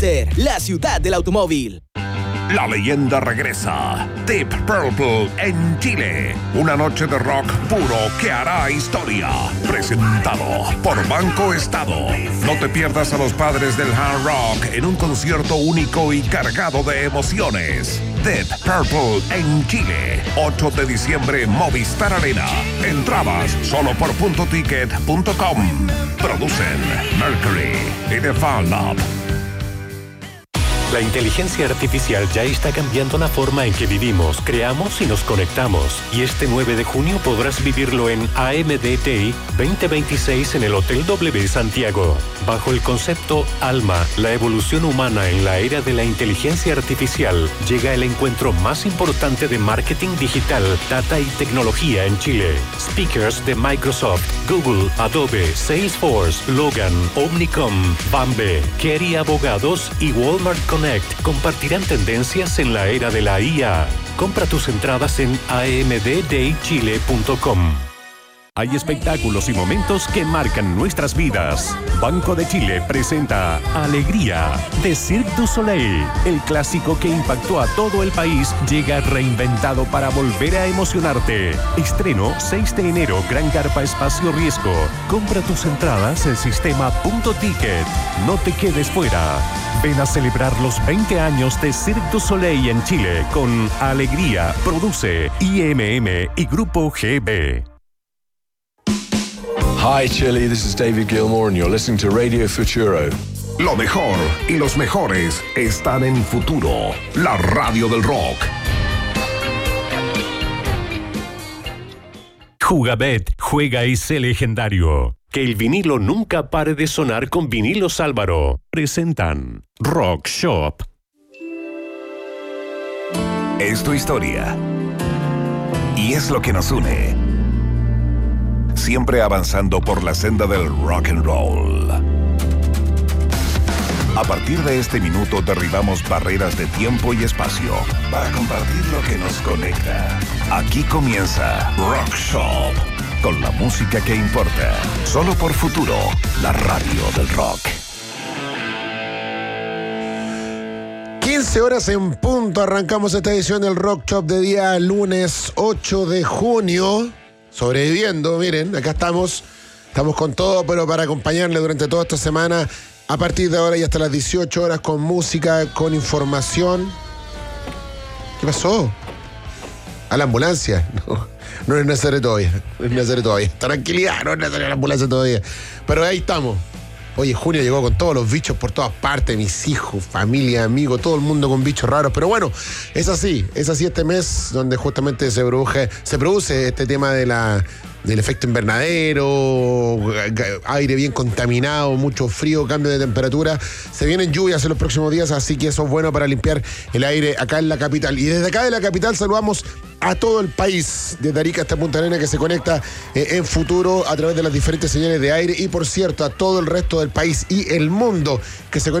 Chester, la ciudad del automóvil. La leyenda regresa. Deep Purple en Chile. Una noche de rock puro que hará historia. Presentado por Banco Estado. No te pierdas a los padres del hard rock en un concierto único y cargado de emociones. Deep Purple en Chile. 8 de diciembre, Movistar Arena. Entradas solo por puntoticket.com. Producen Mercury y The Fan Lab. La inteligencia artificial ya está cambiando la forma en que vivimos, creamos y nos conectamos. Y este 9 de junio podrás vivirlo en AMDTI 2026 en el Hotel W Santiago. Bajo el concepto Alma, la evolución humana en la era de la inteligencia artificial, llega el encuentro más importante de marketing digital, data y tecnología en Chile. Speakers de Microsoft, Google, Adobe, Salesforce, Logan, Omnicom, Bambe, Kerry Abogados y Walmart Connect compartirán tendencias en la era de la IA. Compra tus entradas en amddaychile.com. Hay espectáculos y momentos que marcan nuestras vidas. Banco de Chile presenta Alegría de Cirque du Soleil. El clásico que impactó a todo el país llega reinventado para volver a emocionarte. Estreno 6 de enero, Gran Carpa Espacio Riesgo. Compra tus entradas en sistema Puntoticket. No te quedes fuera. Ven a celebrar los 20 años de Cirque du Soleil en Chile con Alegría. Produce IMM y Grupo GB. Hi Chile, this is David Gilmour and you're listening to Radio Futuro. Lo mejor y los mejores están en Futuro, la radio del rock. Jugabet, juega y sé legendario. Que el vinilo nunca pare de sonar con Vinilos Álvaro. Presentan Rock Shop. Es tu historia. Y es lo que nos une. Siempre avanzando por la senda del rock and roll. A partir de este minuto derribamos barreras de tiempo y espacio para compartir lo que nos conecta. Aquí comienza Rock Shop, con la música que importa. Solo por Futuro, la radio del rock. 15 horas en punto, arrancamos esta edición del Rock Shop de día lunes 8 de junio. Sobreviviendo, miren, acá estamos con todo, pero para acompañarle durante toda esta semana, a partir de ahora y hasta las 18 horas, con música, con información. ¿Qué pasó? ¿A la ambulancia? No es necesario todavía, Tranquilidad, no es necesario la ambulancia todavía. Pero ahí estamos. Oye, junio llegó con todos los bichos por todas partes, mis hijos, familia, amigos, todo el mundo con bichos raros. Pero bueno, es así este mes donde justamente se produce este tema del efecto invernadero, aire bien contaminado, mucho frío, cambio de temperatura. Se vienen lluvias en los próximos días, así que eso es bueno para limpiar el aire acá en la capital. Y desde acá de la capital saludamos a todo el país, desde Arica hasta Punta Arenas, que se conecta en Futuro a través de las diferentes señales de aire, y por cierto a todo el resto del país y el mundo que se conecta